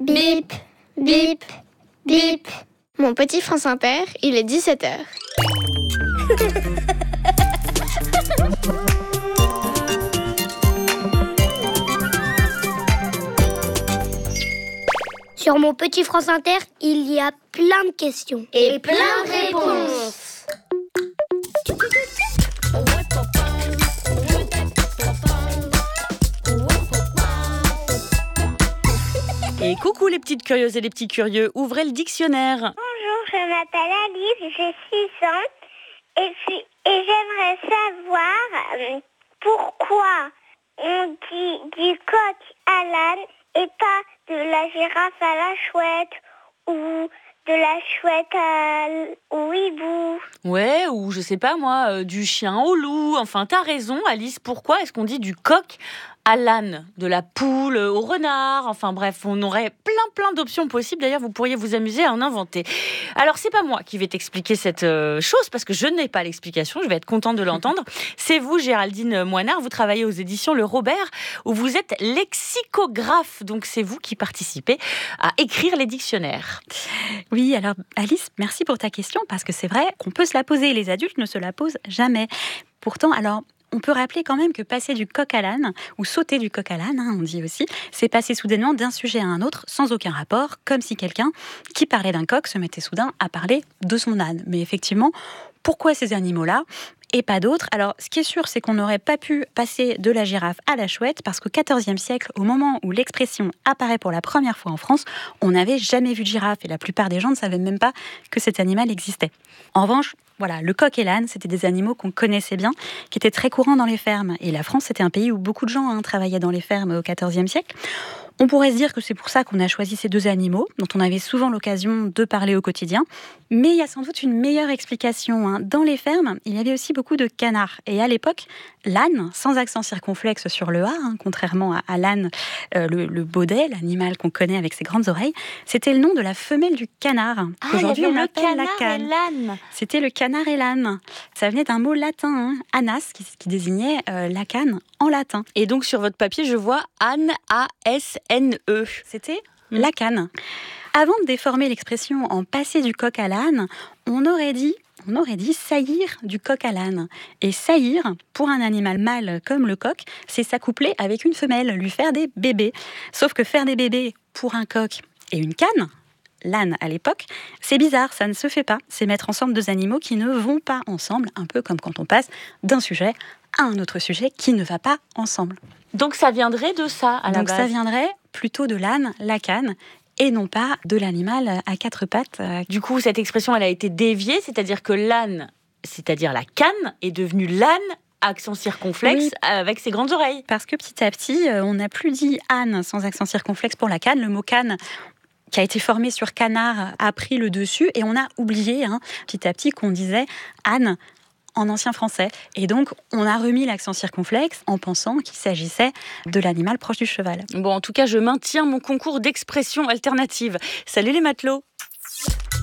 Bip, bip, bip. Mon petit France Inter, il est 17h. Sur mon petit France Inter, il y a plein de questions. Et plein de réponses. Et coucou les petites curieuses et les petits curieux, ouvrez le dictionnaire. Bonjour, je m'appelle Alice, j'ai 6 ans et j'aimerais savoir pourquoi on dit du coq à l'âne et pas de la girafe à la chouette ou de la chouette au hibou. Ouais, ou je sais pas moi, du chien au loup. Enfin, t'as raison Alice, pourquoi est-ce qu'on dit du coq à l'âne, de la poule au renard? Enfin bref, on aurait plein d'options possibles. D'ailleurs, vous pourriez vous amuser à en inventer. Alors, c'est pas moi qui vais t'expliquer cette chose, parce que je n'ai pas l'explication, je vais être contente de l'entendre. C'est vous, Géraldine Moinard, vous travaillez aux éditions Le Robert, où vous êtes lexicographe. Donc, c'est vous qui participez à écrire les dictionnaires. Oui, alors Alice, merci pour ta question, parce que c'est vrai qu'on peut se la poser, les adultes ne se la posent jamais. Pourtant, alors, on peut rappeler quand même que passer du coq à l'âne, ou sauter du coq à l'âne, on dit aussi, c'est passer soudainement d'un sujet à un autre sans aucun rapport, comme si quelqu'un qui parlait d'un coq se mettait soudain à parler de son âne. Mais effectivement, pourquoi ces animaux-là et pas d'autres? Alors, ce qui est sûr, c'est qu'on n'aurait pas pu passer de la girafe à la chouette, parce qu'au XIVe siècle, au moment où l'expression apparaît pour la première fois en France, on n'avait jamais vu de girafe, et la plupart des gens ne savaient même pas que cet animal existait. En revanche, voilà, le coq et l'âne, c'était des animaux qu'on connaissait bien, qui étaient très courants dans les fermes. Et la France, c'était un pays où beaucoup de gens travaillaient dans les fermes au XIVe siècle. On pourrait se dire que c'est pour ça qu'on a choisi ces deux animaux, dont on avait souvent l'occasion de parler au quotidien. Mais il y a sans doute une meilleure explication. Dans les fermes, il y avait aussi beaucoup de canards. Et à l'époque, l'âne, sans accent circonflexe sur le A, contrairement à l'âne, le baudet, l'animal qu'on connaît avec ses grandes oreilles, c'était le nom de la femelle du canard, qu'aujourd'hui on appelle la cane. C'était le canard et l'âne. Ça venait d'un mot latin, anas, qui désignait la cane en latin. Et donc, sur votre papier, je vois Anne, A-S-N-E. C'était la cane. Avant de déformer l'expression en passer du coq à l'âne, on aurait dit saillir du coq à l'âne. Et saillir, pour un animal mâle comme le coq, c'est s'accoupler avec une femelle, lui faire des bébés. Sauf que faire des bébés pour un coq et une cane, l'âne à l'époque, c'est bizarre, ça ne se fait pas. C'est mettre ensemble deux animaux qui ne vont pas ensemble, un peu comme quand on passe d'un sujet à un autre sujet qui ne va pas ensemble. Donc ça viendrait de ça à la base. Donc ça viendrait plutôt de l'âne, la cane, et non pas de l'animal à quatre pattes. Du coup, cette expression, elle a été déviée, c'est-à-dire que l'âne, c'est-à-dire la cane, est devenue l'âne accent circonflexe, oui, avec ses grandes oreilles. Parce que petit à petit, on n'a plus dit âne sans accent circonflexe pour la cane. Le mot cane, qui a été formé sur canard, a pris le dessus, et on a oublié petit à petit qu'on disait âne en ancien français. Et donc, on a remis l'accent circonflexe en pensant qu'il s'agissait de l'animal proche du cheval. Bon, en tout cas, je maintiens mon concours d'expression alternative. Salut les matelots!